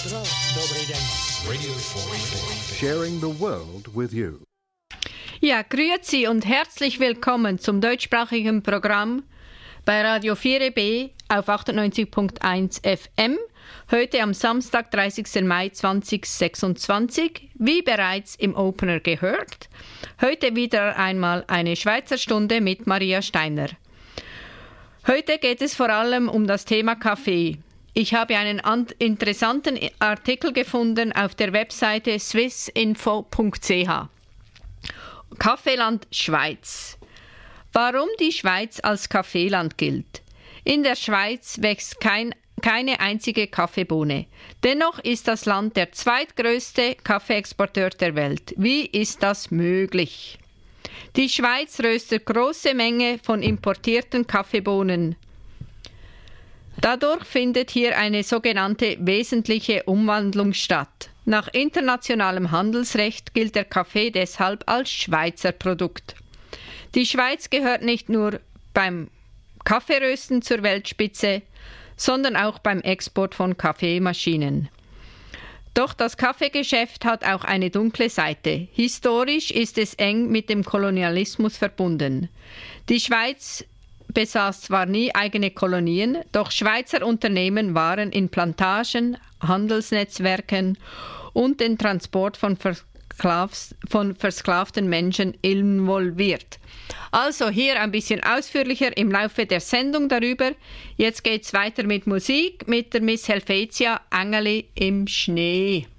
Radio 44. Sharing the world with you. Ja, grüezi und herzlich willkommen zum deutschsprachigen Programm bei Radio 4B auf 98.1 FM. Heute am Samstag, 30. Mai 2026, wie bereits im Opener gehört. Heute wieder einmal eine Schweizer Stunde mit Maria Steiner. Heute geht es vor allem um das Thema Kaffee. Ich habe einen interessanten Artikel gefunden auf der Webseite swissinfo.ch. Kaffeeland Schweiz. Warum die Schweiz als Kaffeeland gilt? In der Schweiz wächst keine einzige Kaffeebohne. Dennoch ist das Land der zweitgrößte Kaffeeexporteur der Welt. Wie ist das möglich? Die Schweiz röstet große Menge von importierten Kaffeebohnen. Dadurch findet hier eine sogenannte wesentliche Umwandlung statt. Nach internationalem Handelsrecht gilt der Kaffee deshalb als Schweizer Produkt. Die Schweiz gehört nicht nur beim Kaffeerösten zur Weltspitze, sondern auch beim Export von Kaffeemaschinen. Doch das Kaffeegeschäft hat auch eine dunkle Seite. Historisch ist es eng mit dem Kolonialismus verbunden. Die Schweiz besaß zwar nie eigene Kolonien, doch Schweizer Unternehmen waren in Plantagen, Handelsnetzwerken und den Transport von versklavten Menschen involviert. Also hier ein bisschen ausführlicher im Laufe der Sendung darüber. Jetzt geht's weiter mit Musik, mit der Miss Helvetia, Engeli im Schnee.